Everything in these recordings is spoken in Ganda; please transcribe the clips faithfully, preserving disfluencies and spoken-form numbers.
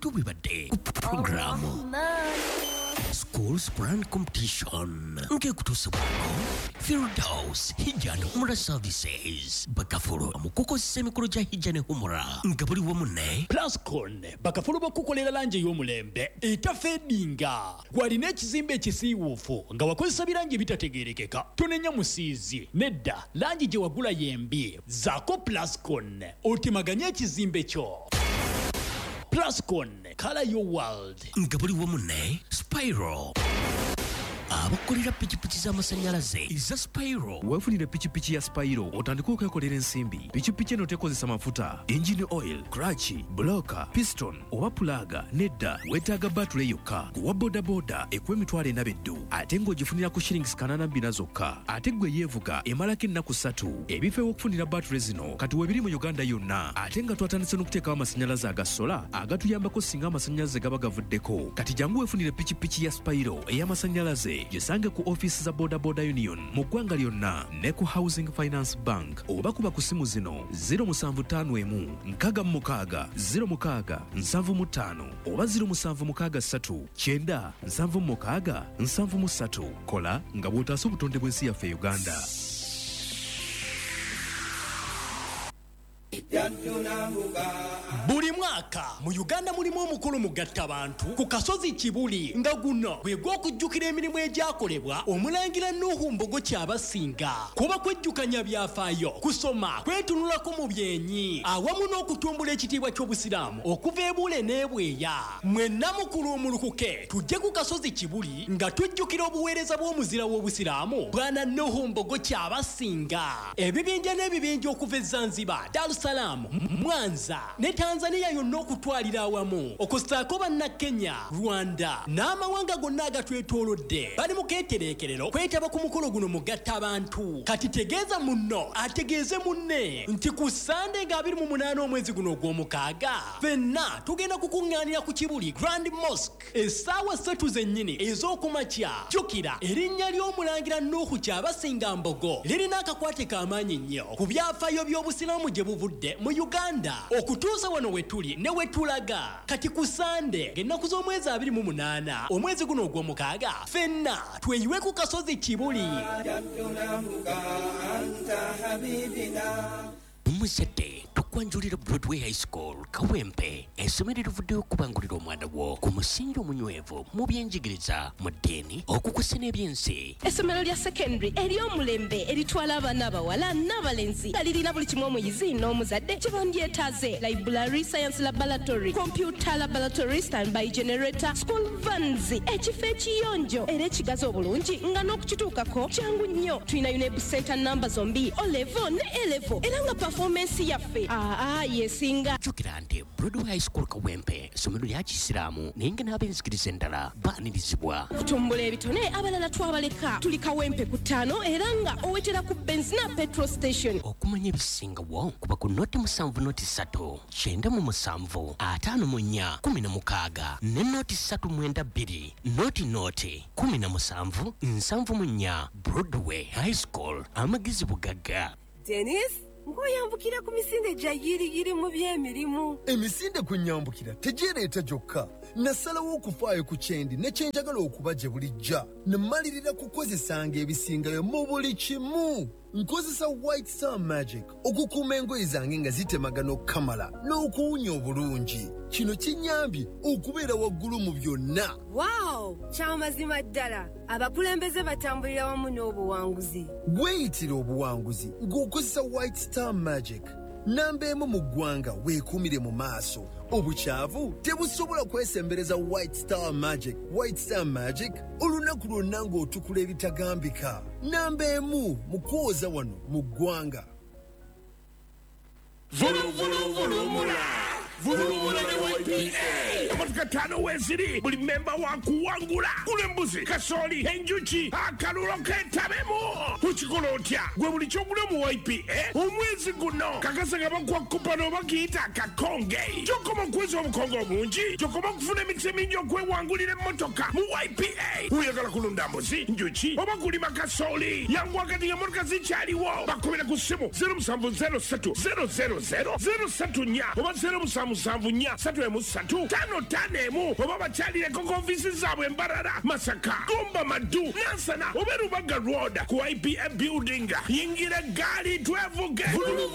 Ebintu bibadde ku programu Schools Brand Competition ngekutusibwako Firdaus Hijane Humura Services Bakafulu amukukozesa emikolo gya Hijane Humura nga buli wamu ne Plascon bakafulu bakukolera langi y'omulembe etafedinga gwalina ekizimbe ekisiiwuufu nga wakozesa birangi bitategeerekeka tonenya musiizi nedda langi gye wagula yembi zaako Plascon otemaganye ekizimbe kyo. Plascon, color your world. Nga buli wamu ne Spyro abakolera pikipiki z'amasanyalaze eza Spyro. Wefunire pikipiki ya Spyro otandika okwekolera ensimbi. Pikipiki eno tekozesa mafuta, engine oil, clutch, blocker, piston oba pulaga nedda wetaaga battery yokka. Kuwa boda boda ekuwa emitwalo ena beddu ate ng'ogifunira ku shillings kanaana bbina zokka. Ate gwe yeevuga emalako ennaku ssatu. Ebifo ew'okufunira battery zino kati weebiri mu Uganda yonna ate nga twatandise n'okuteekawo amasanyalaze aga sola agatuyambako singa amasanyalaze gaba gavuddeko. Kati jangu weefunire pikipiki ya Spyro ey'amasanyalaze gisange ku office za Boda Boda Union mu ggwanga lyonna ne ku Housing Finance Bank oba kuba ku simu zino zero seven five one nkaaga mu mukaaga zero mukaaga nsanvu mu ttaano oba zero seven mukaaga ssatu kyenda nsanvu mu mukaaga nsanvu mu ssatu. Kola nga bw'otaasa obutonde bw'ensi yaffe Uganda. Buli mwaka mu Uganda mulimu omukolo mugatta abantu ku kasozi Kibuli nga guno bwe gw'okujjukira emirimu egyakolebwa omulangira Nuhu Mbogo Kyabasinga kuba kwejjukanya byafaayo kusoma kwetunulako mu byenyi awamu n'okutumbula ekitiibwa ky'obusiraamu okuva eBule n'ebweya. Mwenna mukulu omulukuke tujje ku kasozi Kibuli nga tujjukira obuweereza bw'omuzira w'obusiraamu Bwana Nuhu Mbogo Kyabasinga. Ebibinja n'ebibinja okuva e Zanzibar, Dar es Salaam, Mwanza ne Tanzania yonna okutwalira awamu okusaako banna Kenya, Rwanda n'amawanga gonna agatwetoolodde bali mu keetereekerero kwetaba ku mukolo guno mugatta abantu. Kati tegeeza munno ategeeze munne nti ku Sande nga abiri mu munaana omwezi guno ogw'omukaaga ffenna tugenda kukuŋŋaanira ku Kibuli Grand Mosque essaawa ssatu zennyini ez'okumakya. Jjukira erinnya ly'omulangira Nuhu Kyabasinga Mbogo lirina akakwate k'amaanyi nnyo ku byafaayo by'obusiraamu gye buvudde mu Uganda okutuusa wano wetuli ne wetulaga. Kati ku Sande ng'ennaku z'omwezi abiri mu munaana omwezi guno ogw'omukaaga ffenna tweyiwe ku kasozi Kibuli. Mumuzadde tukwanjulira Broadway High School Kawempe essomero erivuddeyo okubangulira omwana wo ku musingi omunywevu mu byenjigiriza mu ddiini okukusa n'ebyensi. Essomero lya secondary ery'omulembe eritwala abaana abawala n'abalenzi nga lirina buli kimu omuyizi n'omuzadde kye bandyetaaze: library, science laboratory, computer laboratory, standby generator, school vans, ekifo ekiyonjo era ekigazi obulungi nga n'okukituukako kyangu nnyo. Tulina UNEB center namba zombi O level ne A level era nga performance yaffe aa yesinga. Jjukira nti Broadway High School Kawempe essomero lya Kisiraamu naye nga n'ab'enzikiriza endala baanirizibwa. Kutumbula ebitone abalala twabaleka tuli Kawempe ku ttaano era nga owetera ku benzina petrol station. Okumanya ebisingawo kuba ku noti musanvu noti ssatu kyenda mu musanvu ataano mu nnya kumi na mukaaga ne noti ssatu mwenda bbiri noti noti kumi na musanvu nsanvu mu nnya. Broadway High School amagezi bugagga. Dennis, ngoyambukira ku misinde gya yiriyiri mu by'emirimu. Emisinde kwenyambukira tegireeta gyokka. Nasalawo okufaayo ku kyendi ne kyenjagala okuba gye bulijja. Nemalirira kukozesanga ebisingayo mu buli kimu. Nkozesa White Star Magic okukuuma engoye zange nga zitemagana okukamala n'okuwunya obulungi. Kino kinyambye okubeera waggulu mu byonna. Wow, kyamazima ddala. Abakulembeze batambulira wamu n'obuwanguzi. Gweyitira obuwanguzi ng'okozesa White Star Magic. Namba emu mu ggwanga weekuumire mu maaso. Obukyavu tebusobola kwesembereza White Star Magic. White Star Magic olunaku lwonna ng'otukula ebitagambika. Namba emu mu kwoza wano mu ggwanga. Vulu vulu vulu mula. Vulu mula ne Y P A. emyaka ttaano weeziri buli memba wakuwangula gula embuzi kasooli enjuki akalulu keetabemu okikola otya gwe buli kyogula mu Y P A omwezi guno kakasa nga bakuwa kupa n'oba kiyita akakonge kyokoma okuweza obukonge obungi kyokoma okufuna emikisa emingi okwewangulira emmotoka mu Y P A oyagala kulunda mbuzi njuki oba kulima kasooli yangu wakati nga motoka zikyaliwo bakubira ku ssimu zero musanvu zero ssatu zero zero zero zero ssatu nnya oba zero musanvu musanvu nnya ssatu emu ssatu tano ttaano emu oba bakyalireko ku ofiisi zaabwe Mbarara Masaka Gomba Maddu Nansana oba Rubaga Road ku Y P A building yingira gaali twevuge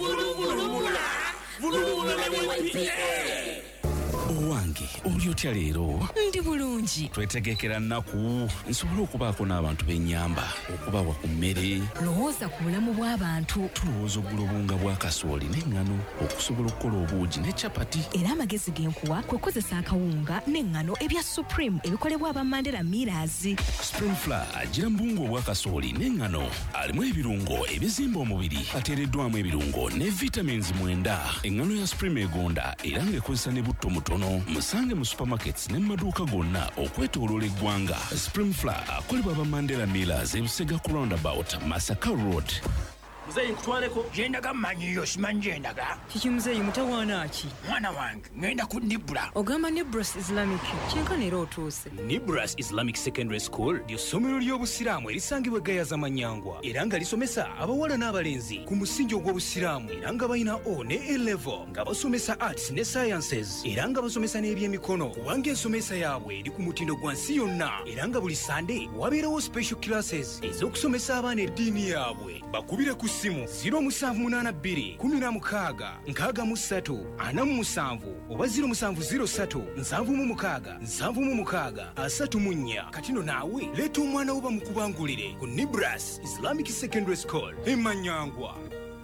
owange oli otya leero? Ndi bulungi. Twetegekera nnaku nsobole okubaako n'abantu b'ennyamba okubawa ku mmere. Lowooza ku bulamu bw'abantu. Tulowooza oggula obunga bwa kasooli n'eŋŋano okusobola okukola obuugi ne capati. Era amagezi ge nkuwa kwe kukozesa akawunga n'eŋŋano ebya Supreme ebikolebwa aba Mandela Millers. Spring Flour agira mbungu obwa kasooli n'eŋŋano alimu ebirungo ebizimba omubiri ateereddwamu ebirungo ne vitamins mwenda. Eŋŋano ya Supreme egonda era ng'ekozesa ne butto mutono. Musange mu supermarkets ne maduuka gonna okwetooloola eggwanga. Spring Flour akolebwa aba Mandela Millers e Busega ku roundabout Masaka Road. Muzeyi nkutwaleko gyendaga mmanyiyo simanyi gyendaga. Kiki muzeyi mutawaana ki? Mwana wange ngenda ku Nibra. Ogamba Nibras Islamic kyenkana era otuuse. Nibras Islamic Secondary School ly'essomero ly'obusiraamu erisangibwa Gayaza Manyangwa era nga lisomesa abawala n'abalenzi ku musingi ogw'obusiraamu era nga balina O ne A level nga basomesa arts ne sciences era nga basomesa n'ebyemikono kubanga ensomesa yaabwe eri ku mutindo gwa nsi yonna era nga buli Sunday wabeerawo special classes ez'okusomesa abaana eddiini yaabwe. Bakubire ku simu zero musanvu munaana bbiri kumi na mukaaga nkaaga mu ssatu ana mu musanvu oba zero musanvu zero ssatu nsanvu mu mukaaga nsanvu mu mukaaga asatu mu nnya. Katino naawe leeta omwana wo bamukubangulire ku Nibras Islamic Secondary School e Manyangwa.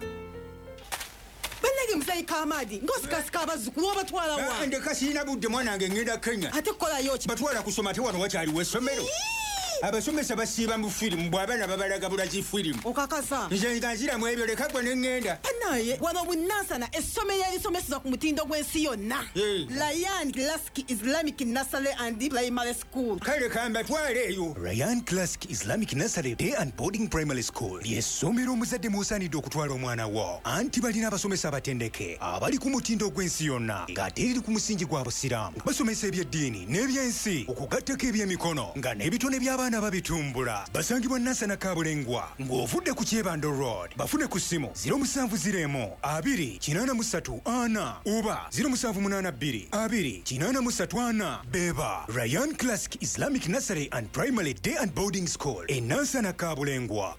Bannage muzeyi Kamadi ng'osikasika abazzukulu obatwala wa? Ndeka sirina budde mwanange ngenda Kenya. Ate kukolayo ki? Batwala kusoma ate wano wakyaliwo essomero. Abasomesa basiiba mu firimu bw'abaana babalagabula ki firimu. Okakasa. Nze nga nziramu ebyo leka gwe ne ŋŋenda. Naye wano Bunansana essomero erisomeseza ku mutindo gw'ensi yonna. Ryan Classic Islamic Nursery and Primary School. Kale kambatwale eyo. Ryan Classic Islamic Nursery Day and Boarding Primary School ly'essomero omuzadde mw'osaanidde okutwala omwana wo. Anti balina abasomesa abatendeke abali ku mutindo gw'ensi yonna ng'ate eri ku musingi gwa busiraamu. Basomesa ebyeddiini n'ebyensi okugattako ebyemikono nga n'ebitone by'abaana babitumbula. Basangibwa Nansana Kabulengwa ng'ovudde ku Kyebando Road. Bafune ku ssimu zero musanvu ziro emu abiri kinaana mu ssatu ana oba zero musanvu munaana bbiri abiri kinaana mu ssatu ana. Beba Ryan Classic Islamic Nursery and Primary Day and Boarding School e Nansana Kabulengwa.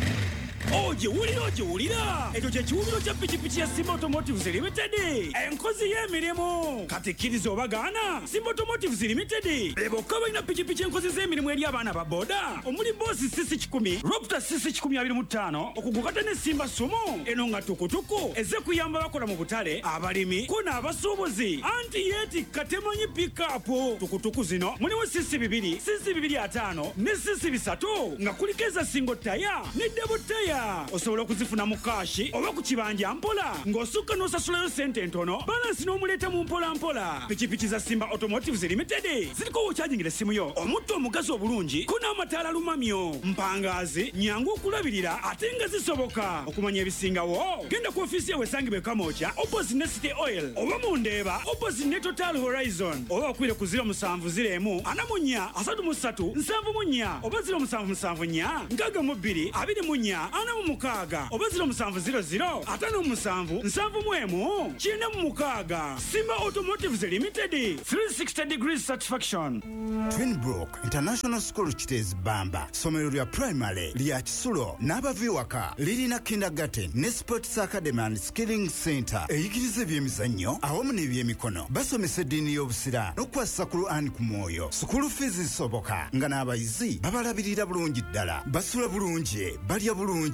Ogiwulira ogiwulira ekyo kye kiwumiro kya pikipiki ya Simba Automotives Limited enkozi y'emirimu kati kkiriza obagaana. Simba Automotives Limited bebokka balina pikipiki enkozi z'emirimu eri abaana ba booda omuli boosi sisi kikumi Raptor sisi kikumi abiri mu ttaano okugukata ne Simba Sumo eno nga tukutuku eze kuyamba bakola mu butale abalimi ko n'abasuubuzi anti yeetikka temanyi pikapu. Tukutuku zino mulimu sisi bibiri sisi bibiri ataano ne sisi bisatu nga kuliko eza singo taya ne debo taya. Osobola okuzifuna mu kaashi oba ku kibanja mpola ng'osukka n'osasulayo sente ntono balansi n'omuleeta mu mpola mpola. Pikipiki za Simba Automotives Limited ziriko wokyajingira essimu yo omutto omugazi obulungi ko n'amataala lumamyo mpangaazi nyangu okulabirira ate nga zisoboka. Okumanya ebisingawo genda ku ofiisi yawe esangibwa e Kamooja opposite ne City Oil oba mu Ndeeba opposite ne Total Horizon oba okwire ku zero musanvu ziro emu ana mu nnya asatu mu ssatu nsanvu mu nnya oba zero musanvu musanvu nnya nkaaga mu bbiri abiri mu nnya ana mu mukaaga oba zero musanvu ziro ziro ataano mu musanvu nsanvu mu emu kyenda mu mukaaga. Simba Automotives Limited three sixty degrees satisfaction. Twinbrook International School Kitezi Bamba somero lya primary lya Kisulo n'abaviwaka lirina kindergarten ne sports academy and skilling center eyigiriza ebyemizannyo awamu n'ebyemikono. Basomesa eddiini y'obusiraamu n'okukwasa ku Qur'an ku mwoyo. School fees zisoboka nga n'abayizi babalabirira bulungi ddala. Basula bulungi balya bulungi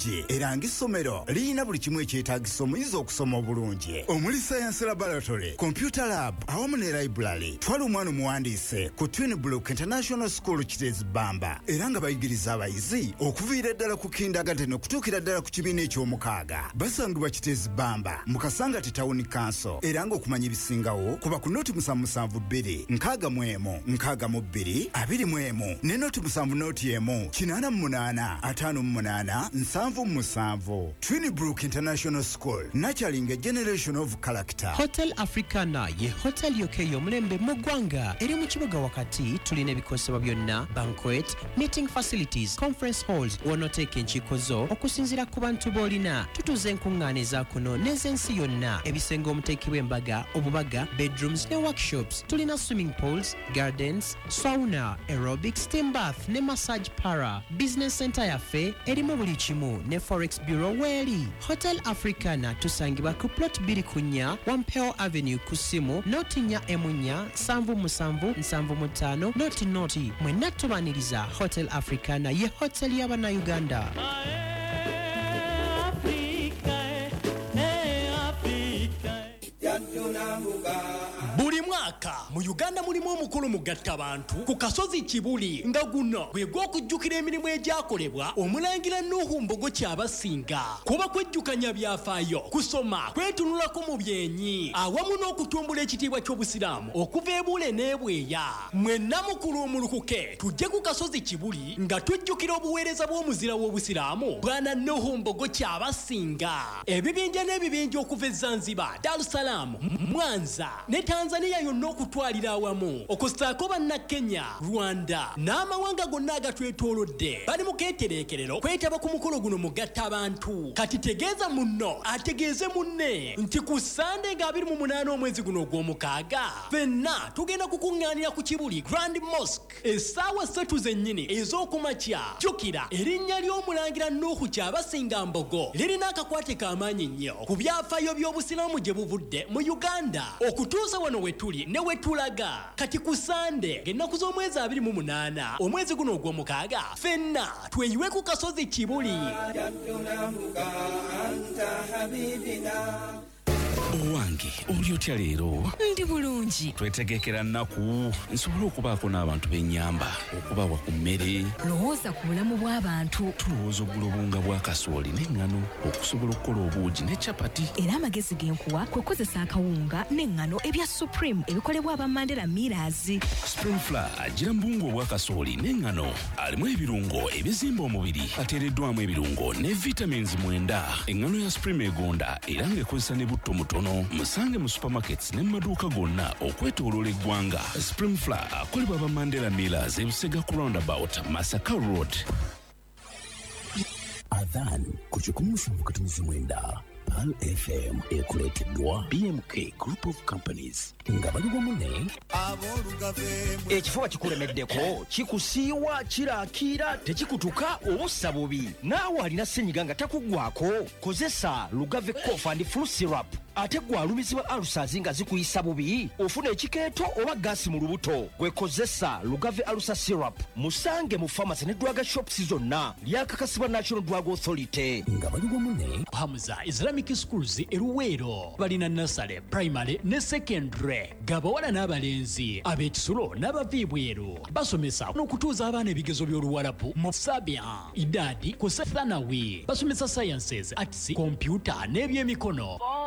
bulungi era ng'essomero lirina buli kimu ekyetaagisa omuyizi okusoma obulungi omuli science laboratory computer lab awamu ne library. Twala omwana omuwandiise ku Twin Brook International School Kitezi Bamba era nga bayigiriza abayizi okuviira ddala ku kindergarten okutuukira ddala ku kibiina eky'omukaaga. Basangibwa Kitezi Bamba mu Kasangati Town Council era ng'okumanya ebisingawo kuba ku noti musanvu musanvu bbiri nkaaga mu emu nkaaga mu bbiri abiri mu emu ne noti musanvu noti emu kinaana mu munaana ataano mu munaana nsanvu mu musanvu. Twin Brook International School nurturing a generation of character. Hotel Africana ye hotel yoke y'omulembe mu ggwanga eri mu kibuga wakati. Tulina ebikosebwa byonna banquet meeting facilities conference halls wonooteeka enkiiko zo okusinziira ku bantu b'olina. Tutuuza enkuŋŋaana eza kuno n'ez'ensi yonna ebisenge omuteekebwa embaga obubaga bedrooms ne workshops. Tulina swimming pools gardens sauna aerobic steam bath ne massage para. Business center yaffe erimu buli kimu ne forex bureau weeri. Hotel Africana tusangibwa ku plot bbiri ku nnya Wampeo Avenue ku ssimu noti nnya emu nnya nsanvu musanvu nsanvu mu ttaano noti noti. Mwenna tubaniriza Hotel Africana ye hotel y'Abannayuganda. Buli mwaka mu Uganda mulimu omukolo mugatta abantu ku kasozi Kibuli nga guno gwe gw'okujjukira emirimu egyakolebwa omulangira Nuhu Mbogo Kyabasinga. Kuba kwejjukanya byafaayo kusoma kwetunulako mu byenyi awamu n'okutumbula ekitiibwa ky'obusiraamu okuva e Bule n'Ebweya. Mwenna mukulu omulukuke tujje ku kasozi Kibuli nga tujjukira obuweereza bw'omuzira w'obusiraamu Bwana Nuhu Mbogo Kyabasinga. Ebibinja n'ebibinja okuva e Zanzibar, Dar es Salaam, Mwanza ne Tanzania yonna okutwalira awamu okusaako bannakenya Rwanda n'amawanga gonna agatwetoolodde bali mu keetereekerero kwetaba ku mukolo guno mugatta abantu. Kati tegeeza munno ategeeze munne nti ku Sande nga abiri mu munaana omwezi guno ogw'omukaaga ffenna tugenda kukuŋŋaanira ku Kibuli Grand Mosque essaawa ssatu zennyini ez'okumakya. Jjukira erinnya ly'omulangira Nuhu Kyabasinga Mbogo lirina akakwate k'amaanyi nnyo ku byafaayo by'obusiraamu gye buvudde mu Uganda okutuusa wano wetuli ne wetulaga. Kati ku Sande ng'ennaku z'omwezi abiri mu munaana omwezi guno ogw'omukaaga ffenna tweyiwe ku kasozi Kibuli. Owange oli otya leero? Ndi bulungi. Twetegekera nnaku nsobole okubaako n'abantu b'ennyamba okubawa ku mmere. Lowooza ku bulamu bw'abantu. Tulowooza oggula obunga bwa kasooli n'eŋŋano okusobola okukola obuugi ne capati. Era amagezi genkuwa kwe kukozesa akawunga n'eŋŋano ebya Supreme ebikolebwa aba Mandela Millers. Spring Flour agira mu buwunga obwa kasooli n'eŋŋano alimu ebirungo ebizimba omubiri ateereddwamu ebirungo ne vitamins mwenda. Eŋŋano ya Supreme egonda era ng'ekozesa ne butto mutono. Musange mu supermarkets ne mu maduuka gonna okwetooloola eggwanga. Spring Flour akolebwa aba Mandela Millers e Busega ku roundabout Masaka Road. Adhan ku kikumi musanvu katumizi mwenda Pearl F M ekuleeteddwa B M K Group of Companies nga bali wamu ne ekifuba kikulemeddeko kikusiiwa kiraakira tekikutuka obussa bubi naawe alina ssenyiga nga takuggwako kozesa Lugave Cough and Flu Syrup ate gwe alumizibwa alusazi nga zikuyisa bubi ofuna ekikeeto oba gaasi mu lubuto gwekozesa Lugave Alusa Syrup musange mu pharmacy ne drug shops zonna lyakakasibwa National Drug Authority nga bali wamu ne Hamza Islamic Schools eruweero balina nursery primary ne secondary gabawala n'abalenzi ab'ekisulo n'abaviibweru basomesa n'okutuuza abaana ebigezo by'oluwalabu mu Sabia idadi ku Thanawi basomesa sciences arts computer n'ebyemikono